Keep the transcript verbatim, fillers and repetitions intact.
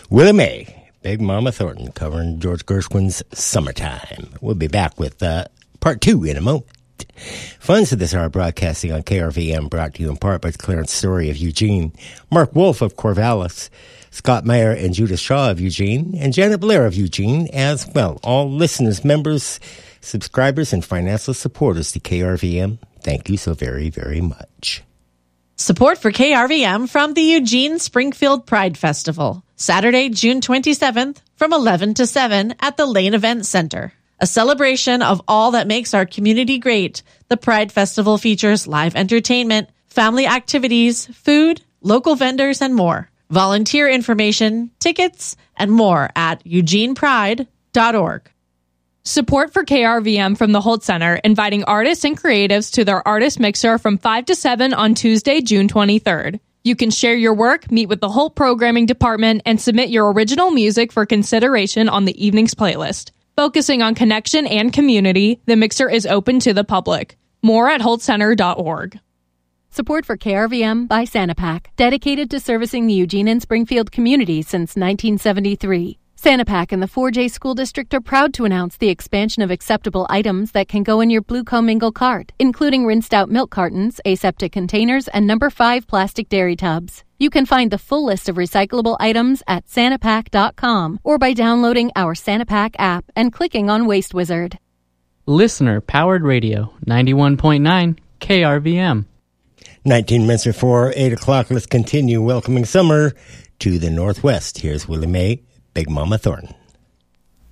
Willie Mae, Big Mama Thornton, covering George Gershwin's Summertime. We'll be back with uh, part two in a moment. Funds of this hour broadcasting on K R V M, brought to you in part by Clarence Story of Eugene, Mark Wolf of Corvallis, Scott Meyer and Judith Shaw of Eugene, and Janet Blair of Eugene, as well. All listeners, members, subscribers, and financial supporters to K R V M, thank you so very, very much. Support for K R V M from the Eugene Springfield Pride Festival, Saturday, June twenty-seventh, from eleven to seven at the Lane Event Center. A celebration of all that makes our community great, the Pride Festival features live entertainment, family activities, food, local vendors, and more. Volunteer information, tickets, and more at eugene pride dot org. Support for K R V M from the Holt Center, inviting artists and creatives to their artist mixer from five to seven on Tuesday, June twenty-third. You can share your work, meet with the Holt Programming Department, and submit your original music for consideration on the evening's playlist. Focusing on connection and community, the mixer is open to the public. More at holt center dot org. Support for K R V M by Sanapak, dedicated to servicing the Eugene and Springfield community since nineteen seventy-three. Sanapak and the four J School District are proud to announce the expansion of acceptable items that can go in your Blue Commingle cart, including rinsed out milk cartons, aseptic containers, and number five plastic dairy tubs. You can find the full list of recyclable items at sanapak dot com or by downloading our Sanapak app and clicking on Waste Wizard. Listener Powered Radio, ninety-one point nine K R V M. nineteen minutes before eight o'clock, let's continue welcoming summer to the Northwest. Here's Willie Mae, Big Mama Thornton.